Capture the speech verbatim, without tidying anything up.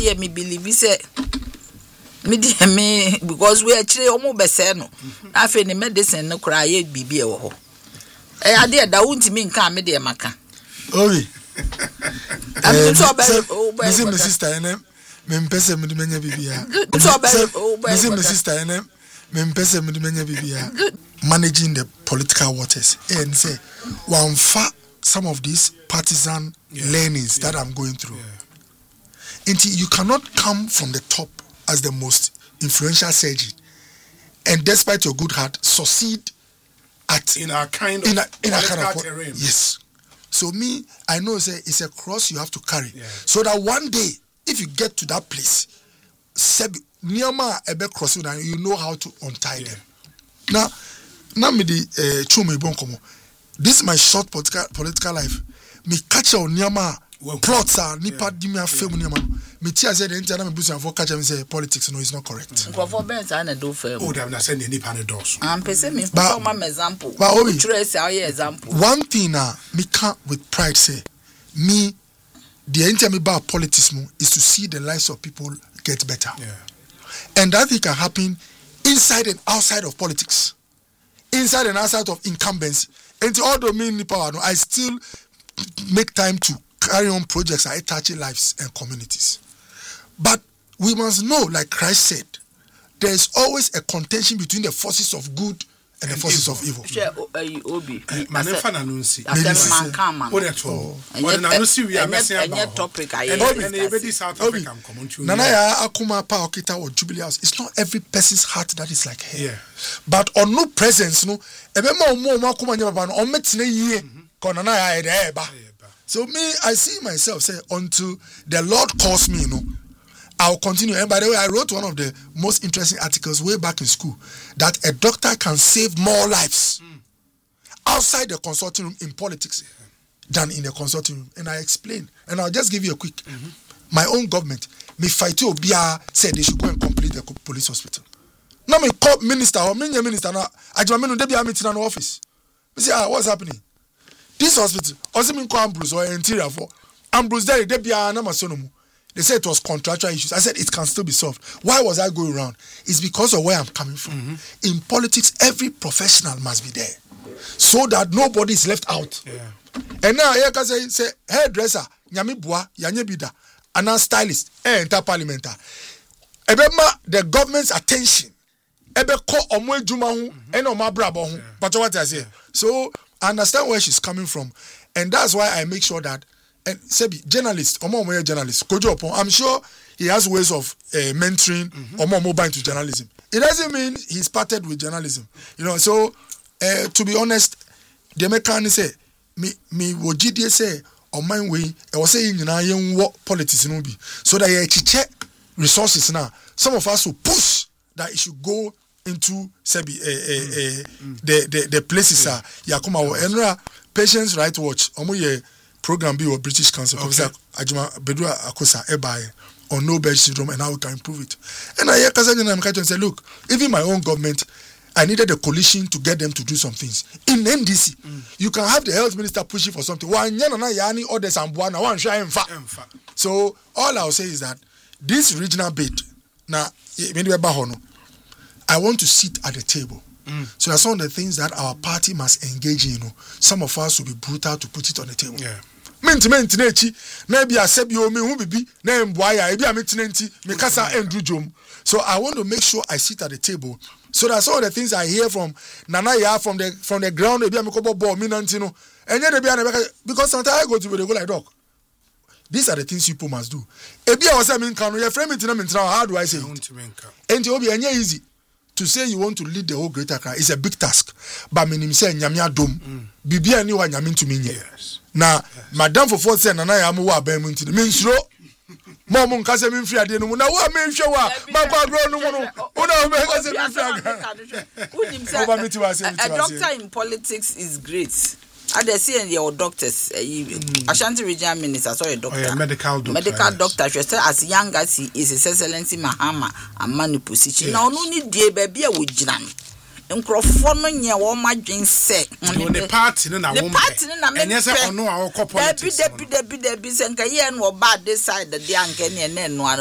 dear me believe he said me dear me because we actually almost beseno. I feel the medicine no cry yet be beer. Eh, I dear that won't mean come me dear Maka. Oi. I'm so bad. My sister and them. Me mpese me dimenya bibia. Me say my sister and them. Me mpese me dimenya bibia. Managing the political waters and say one fa some of these partisan yeah. learnings yeah. that I'm going through. Yeah. Until you cannot come from the top as the most influential surgeon and despite your good heart succeed at in a kind in of a, in a kind of terrain. Yes. So me, I know say it's a cross you have to carry. Yeah. So that one day, if you get to that place, Niyama ebe crossing and you know how to untie yeah. them. Now, now me the chume bonkomo. This is my short political political life. Me catch on Niyama plots are nipa dimia fame Niyama. Me tia say the internet me busi for catch me say politics no is not correct. For Ben say na do fame. Oh, they have not send any panel doors. I'm person me for my example. But Obi, example. One thing uh, me can't with pride say me the entire about politics is to see the lives of people get better. Yeah. And that thing can happen inside and outside of politics. Inside and outside of incumbency. And to all the mean power, I still make time to carry on projects that touch lives and communities. But we must know, like Christ said, there is always a contention between the forces of good and the forces of evil. Obi. Manefa na nunsi. Nana ya akuma pa okita or Jubilee House. It's not every person's heart that is like her. Yeah. But on no presence, no. Ebe ma omo omo akuma nyaba ba no. On metine yie. Ko nana ya ede eba. So me, I see myself say until the Lord calls me, you know. I'll continue. And by the way, I wrote one of the most interesting articles way back in school that a doctor can save more lives mm. outside the consulting room in politics yeah. than in the consulting room. And I explained. And I'll just give you a quick. Mm-hmm. My own government, me fight to Obia said they should go and complete the police hospital. Now me call minister or me minister now. I just mean they be meeting in the office. Me say, ah, what's happening? This hospital, also mean call Ambrose or interior for Ambrose there, they be a namasonomu. They said it was contractual issues. I said it can still be solved. Why was I going around? It's because of where I'm coming from. Mm-hmm. In politics, every professional must be there so that nobody is left out. Yeah. And now, I can say, say hairdresser, nyami bua, yanye bida, and now stylist, eh, enter parliament. Ebema the government's attention. Ebe ko omwe juma hu, ene oma brabo hu. But what I say? Yeah. So I understand where she's coming from, and that's why I make sure that. And Sebi, journalist, Omo Omo journalist, Kojo Opon, I'm sure he has ways of uh, mentoring mm-hmm. Omo Omo into journalism. It doesn't mean he's parted with journalism. You know, so uh, to be honest, the American say, me, me, what G D say, on my way, I was saying, you know, young what politics no be. So that you check resources now. Some of us will push that it should go into Sebi, uh, uh, uh, mm. the, the, the places, yeah. uh, Yakuma, Enra, Patients Right Watch, Omo ye, program be or British Council, Professor Ajima Bedua Akosa Ebaye on no bed syndrome and how we can improve it. And I hear Kazajan and Kajan say, look, even my own government, I needed a coalition to get them to do some things. In N D C, mm. you can have the health minister pushing for something. So all I'll say is that this regional bid, now, I want to sit at the table. Mm. So that's some of the things that our party must engage in. You know, some of us will be brutal to put it on the table. Yeah. Menti menti nechi na bia sebio me hu bibi na mboaya e bia metinenti me kasa endru jom. So I want to make sure I sit at the table. So that's all the things I hear from Nana ya from the from the ground e bia me ko bobo me nanti no. Enye de bia na because sometimes I go to the go like dog. These are the things people must do. E bia was say me kan no ye frame it na me ntra how do I say it? Enti obi enye easy. To say you want to lead the whole Greater Accra is a big task. But minim say nyame adom. Bibia ni wa nyame ntumi nye. Na madam for four say nana ya mo wa ban mu ntini. Me nsuro. Mo mo nka se me mfiri ade no mu na wo me nhwe wa. Ma kwa agro no mu no. Una me nka se me mfiri ade. A doctor in politics is great. I dey see your doctors, uh, mm. Ashanti Regional Minister, sorry, doctor, oh, yeah, medical doctor, medical yes. doctor. She said as young as he is, His Excellency Mahama and Manu position. Now, no need dear baby with Jinan. Microphone nya wo madwen se the party na wo and yes I know our corporate debi debi debi debi se nka ye no ba this side the anke ne ne no